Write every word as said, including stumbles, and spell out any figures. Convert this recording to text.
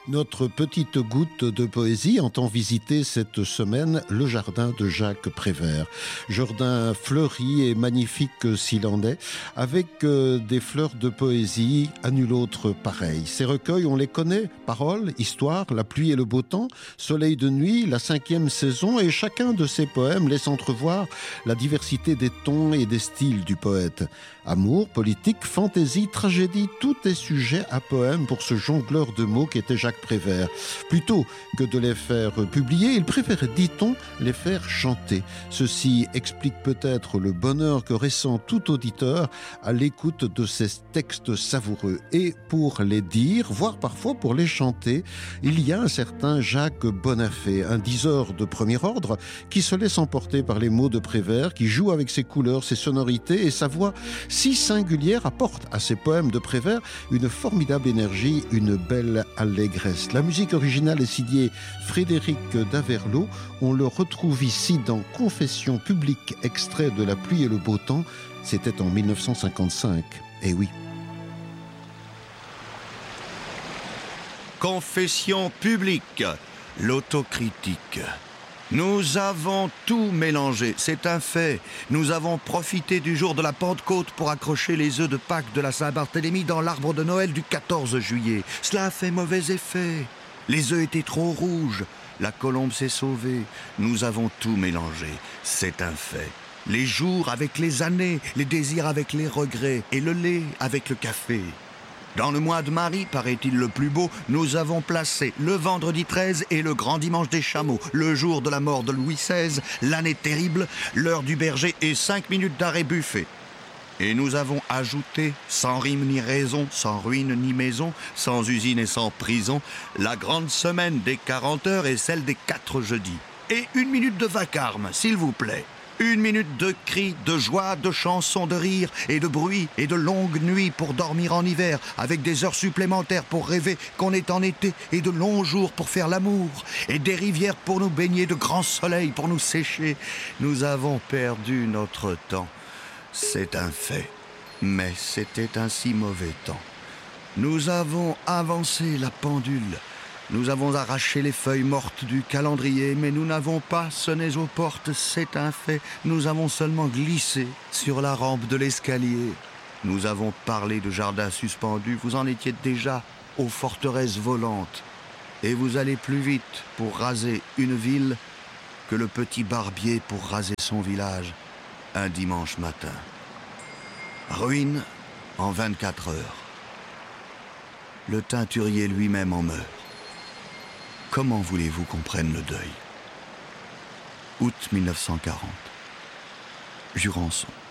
Notre petite goutte de poésie entend visiter cette semaine le jardin de Jacques Prévert. Jardin fleuri et magnifique s'il en est, avec euh, des fleurs de poésie à nul autre pareil. Ces recueils, on les connaît, paroles, histoire, la pluie et le beau temps, soleil de nuit, la cinquième saison, et chacun de ces poèmes laisse entrevoir la diversité des tons et des styles du poète. Amour, politique, fantaisie, tragédie, tout est sujet à poème pour ce jongleur de mots qu'était Jacques Prévert. Plutôt que de les faire publier, il préférait, dit-on, les faire chanter. Ceci explique peut-être le bonheur que ressent tout auditeur à l'écoute de ces textes savoureux. Et pour les dire, voire parfois pour les chanter, il y a un certain Jacques Bonafé, un diseur de premier ordre, qui se laisse emporter par les mots de Prévert, qui joue avec ses couleurs, ses sonorités, et sa voix si singulière apporte à ses poèmes de Prévert une formidable énergie, une belle allégresse. La musique originale est signée Frédéric Daverlot. On le retrouve ici dans Confession publique, extrait de La pluie et le beau temps. C'était en mille neuf cent cinquante-cinq. Eh oui. Confession publique, l'autocritique. Nous avons tout mélangé, c'est un fait. Nous avons profité du jour de la Pentecôte pour accrocher les œufs de Pâques de la Saint-Barthélemy dans l'arbre de Noël du quatorze juillet. Cela a fait mauvais effet. Les œufs étaient trop rouges. La colombe s'est sauvée. Nous avons tout mélangé, c'est un fait. Les jours avec les années, les désirs avec les regrets et le lait avec le café. Dans le mois de Marie, paraît-il le plus beau, nous avons placé le vendredi treize et le grand dimanche des chameaux, le jour de la mort de Louis seize, l'année terrible, l'heure du berger et cinq minutes d'arrêt buffet. Et nous avons ajouté, sans rime ni raison, sans ruine ni maison, sans usine et sans prison, la grande semaine des quarante heures et celle des quatre jeudis. Et une minute de vacarme, s'il vous plaît. Une minute de cris, de joie, de chansons, de rires et de bruit et de longues nuits pour dormir en hiver, avec des heures supplémentaires pour rêver qu'on est en été et de longs jours pour faire l'amour et des rivières pour nous baigner, de grands soleils pour nous sécher. Nous avons perdu notre temps, c'est un fait, mais c'était un si mauvais temps. Nous avons avancé la pendule. Nous avons arraché les feuilles mortes du calendrier, mais nous n'avons pas sonné aux portes, c'est un fait. Nous avons seulement glissé sur la rampe de l'escalier. Nous avons parlé de jardins suspendus, vous en étiez déjà aux forteresses volantes. Et vous allez plus vite pour raser une ville que le petit barbier pour raser son village un dimanche matin. Ruine en vingt-quatre heures. Le teinturier lui-même en meurt. Comment voulez-vous qu'on prenne le deuil? Août mille neuf cent quarante. Jurançon.